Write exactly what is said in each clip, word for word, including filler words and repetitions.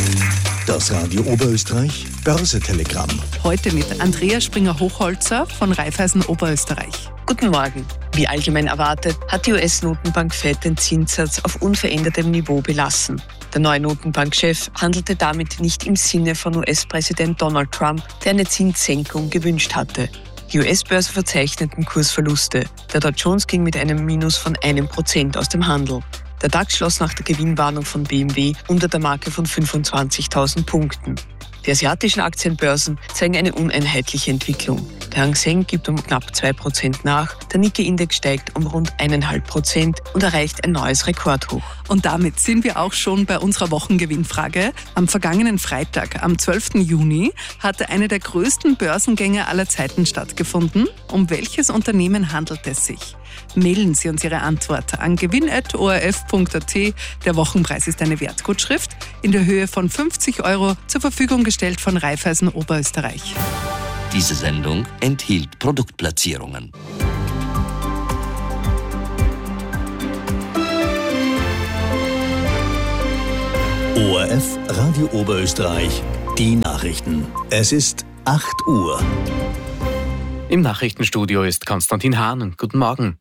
Das Radio Oberösterreich Börse-Telegramm. Heute mit Andrea Springer-Hochholzer von Raiffeisen Oberösterreich. Guten Morgen. Wie allgemein erwartet, hat die U S-Notenbank Fed den Zinssatz auf unverändertem Niveau belassen. Der neue Notenbankchef handelte damit nicht im Sinne von U S-Präsident Donald Trump, der eine Zinssenkung gewünscht hatte. Die U S-Börse verzeichneten Kursverluste. Der Dow Jones ging mit einem Minus von einem Prozent aus dem Handel. Der DAX schloss nach der Gewinnwarnung von B M W unter der Marke von fünfundzwanzigtausend Punkten. Die asiatischen Aktienbörsen zeigen eine uneinheitliche Entwicklung. Der Hang Seng gibt um knapp zwei Prozent nach, der Nikkei-Index steigt um rund eins Komma fünf Prozent und erreicht ein neues Rekordhoch. Und damit sind wir auch schon bei unserer Wochengewinnfrage. Am vergangenen Freitag, am zwölften Juni, hatte eine der größten Börsengänge aller Zeiten stattgefunden. Um welches Unternehmen handelt es sich? Mailen Sie uns Ihre Antwort an gewinn at o r f punkt a t. Der Wochenpreis ist eine Wertgutschrift in der Höhe von fünfzig Euro zur Verfügung gestellt von Raiffeisen Oberösterreich. Diese Sendung enthielt Produktplatzierungen. O R F Radio Oberösterreich, die Nachrichten. Es ist acht Uhr. Im Nachrichtenstudio ist Konstantin Hahn. Guten Morgen.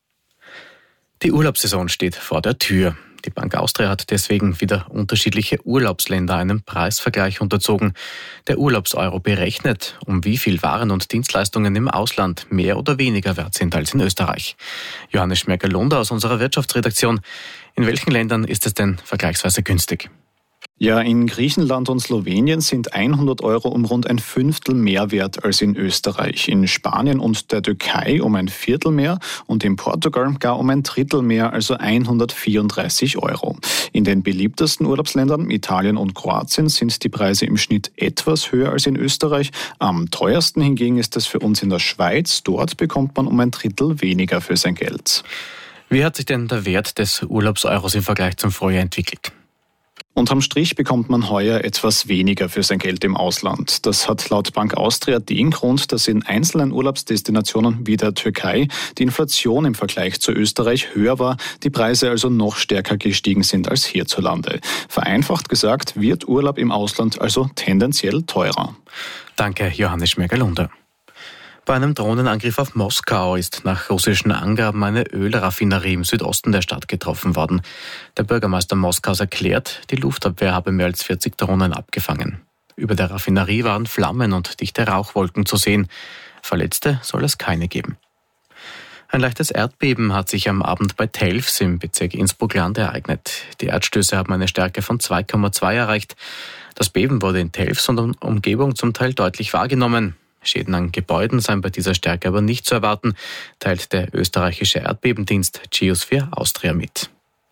Die Urlaubssaison steht vor der Tür. Die Bank Austria hat deswegen wieder unterschiedliche Urlaubsländer einem Preisvergleich unterzogen. Der Urlaubseuro berechnet, um wie viel Waren und Dienstleistungen im Ausland mehr oder weniger wert sind als in Österreich. Johannes Schmerger-Lunder aus unserer Wirtschaftsredaktion. In welchen Ländern ist es denn vergleichsweise günstig? Ja, in Griechenland und Slowenien sind hundert Euro um rund ein Fünftel mehr wert als in Österreich. In Spanien und der Türkei um ein Viertel mehr und in Portugal gar um ein Drittel mehr, also hundertvierunddreißig Euro. In den beliebtesten Urlaubsländern, Italien und Kroatien, sind die Preise im Schnitt etwas höher als in Österreich. Am teuersten hingegen ist es für uns in der Schweiz. Dort bekommt man um ein Drittel weniger für sein Geld. Wie hat sich denn der Wert des Urlaubseuros im Vergleich zum Vorjahr entwickelt? Unterm Strich bekommt man heuer etwas weniger für sein Geld im Ausland. Das hat laut Bank Austria den Grund, dass in einzelnen Urlaubsdestinationen wie der Türkei die Inflation im Vergleich zu Österreich höher war, die Preise also noch stärker gestiegen sind als hierzulande. Vereinfacht gesagt wird Urlaub im Ausland also tendenziell teurer. Danke, Johannes Schmerger-Lunder. Bei einem Drohnenangriff auf Moskau ist nach russischen Angaben eine Ölraffinerie im Südosten der Stadt getroffen worden. Der Bürgermeister Moskaus erklärt, die Luftabwehr habe mehr als vierzig Drohnen abgefangen. Über der Raffinerie waren Flammen und dichte Rauchwolken zu sehen. Verletzte soll es keine geben. Ein leichtes Erdbeben hat sich am Abend bei Telfs im Bezirk Innsbruck-Land ereignet. Die Erdstöße haben eine Stärke von zwei Komma zwei erreicht. Das Beben wurde in Telfs und Umgebung zum Teil deutlich wahrgenommen. Schäden an Gebäuden seien bei dieser Stärke aber nicht zu erwarten, teilt der österreichische Erdbebendienst Geosphere Austria mit.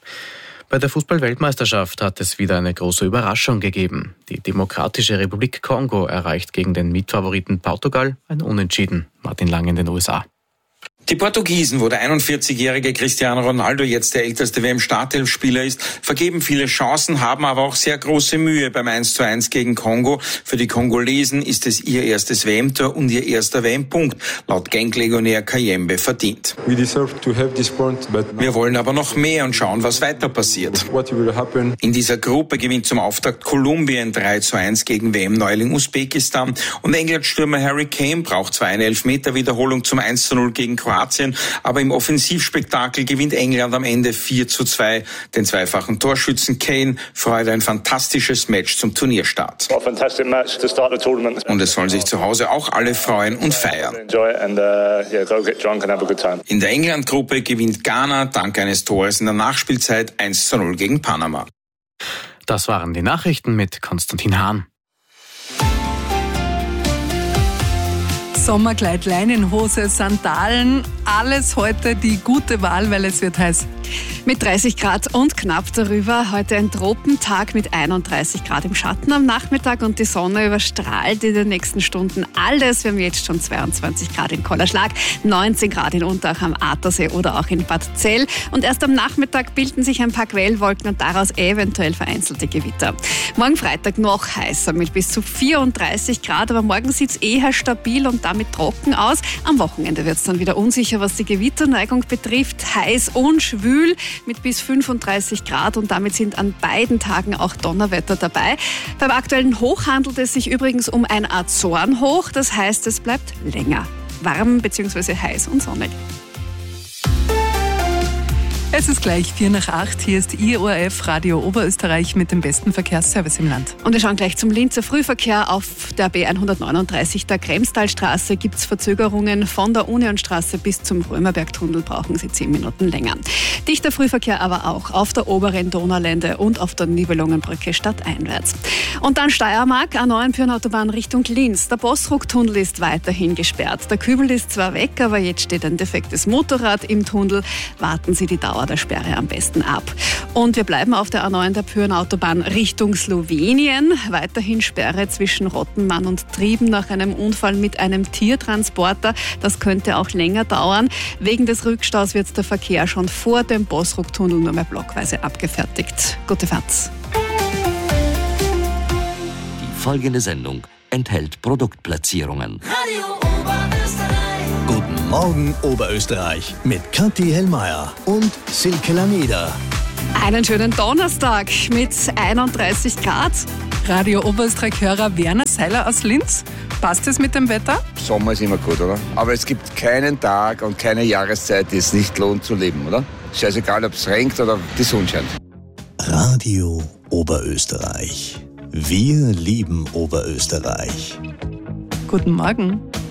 Bei der Fußball-Weltmeisterschaft hat es wieder eine große Überraschung gegeben. Die Demokratische Republik Kongo erreicht gegen den Mitfavoriten Portugal ein Unentschieden. Martin Lang in den U S A. Die Portugiesen, wo der einundvierzigjährige Cristiano Ronaldo jetzt der älteste W M-Startelfspieler ist, vergeben viele Chancen, haben aber auch sehr große Mühe beim eins zu eins gegen Kongo. Für die Kongolesen ist es ihr erstes W M-Tor und ihr erster W M-Punkt, laut Genk-Legionär Kayembe verdient. We deserve to have this point, but Wir wollen aber noch mehr und schauen, was weiter passiert. what will happen? In dieser Gruppe gewinnt zum Auftakt Kolumbien drei zu eins gegen W M-Neuling Usbekistan und England-Stürmer Harry Kane braucht zwar eine Elfmeter-Wiederholung zum eins zu null gegen Kroatien, aber im Offensivspektakel gewinnt England am Ende vier zu zwei. Den zweifachen Torschützen Kane freut ein fantastisches Match zum Turnierstart. Und es sollen sich zu Hause auch alle freuen und feiern. In der England-Gruppe gewinnt Ghana dank eines Tores in der Nachspielzeit eins zu null gegen Panama. Das waren die Nachrichten mit Konstantin Hahn. Sommerkleid, Leinenhose, Sandalen, alles heute die gute Wahl, weil es wird heiß. Mit dreißig Grad und knapp darüber. Heute ein Tropentag mit einunddreißig Grad im Schatten am Nachmittag und die Sonne überstrahlt in den nächsten Stunden alles. Wir haben jetzt schon zweiundzwanzig Grad in Kollerschlag, neunzehn Grad in Unterach am Attersee oder auch in Bad Zell. Und erst am Nachmittag bilden sich ein paar Quellwolken und daraus eventuell vereinzelte Gewitter. Morgen Freitag noch heißer mit bis zu vierunddreißig Grad, aber morgen sieht es eher stabil und damit trocken aus. Am Wochenende wird es dann wieder unsicher, was die Gewitterneigung betrifft. Heiß und schwül kühl mit bis fünfunddreißig Grad und damit sind an beiden Tagen auch Donnerwetter dabei. Beim aktuellen Hoch handelt es sich übrigens um ein Azorenhoch, das heißt, es bleibt länger warm bzw. heiß und sonnig. Es ist gleich vier nach acht. Hier ist I O R F Radio Oberösterreich mit dem besten Verkehrsservice im Land. Und wir schauen gleich zum Linzer Frühverkehr. Auf der B hundertneununddreißig der Kremstalstraße gibt es Verzögerungen. Von der Unionstraße bis zum Römerbergtunnel brauchen Sie zehn Minuten länger. Dichter Frühverkehr aber auch auf der oberen Donaulände und auf der Nibelungenbrücke stadteinwärts. Und dann Steiermark, A neun Pyrenautobahn Richtung Linz. Der Bossrucktunnel ist weiterhin gesperrt. Der Kübel ist zwar weg, aber jetzt steht ein defektes Motorrad im Tunnel. Warten Sie die Dauer der Sperre am besten ab. Und wir bleiben auf der A neun der Pyrenautobahn Richtung Slowenien. Weiterhin Sperre zwischen Rottenmann und Trieben nach einem Unfall mit einem Tiertransporter. Das könnte auch länger dauern. Wegen des Rückstaus wird der Verkehr schon vor dem Bossrucktunnel nur mehr blockweise abgefertigt. Gute Fahrt. Die folgende Sendung enthält Produktplatzierungen. Radio Oberösterreich. Guten Morgen Oberösterreich mit Kathi Hellmeier und Silke Lameda. Einen schönen Donnerstag mit einunddreißig Grad. Radio Oberösterreich-Hörer Werner Seiler aus Linz. Passt es mit dem Wetter? Sommer ist immer gut, oder? Aber es gibt keinen Tag und keine Jahreszeit, die es nicht lohnt zu leben, oder? Scheißegal, ob es regnet oder die Sonne scheint. Radio Oberösterreich. Wir lieben Oberösterreich. Guten Morgen.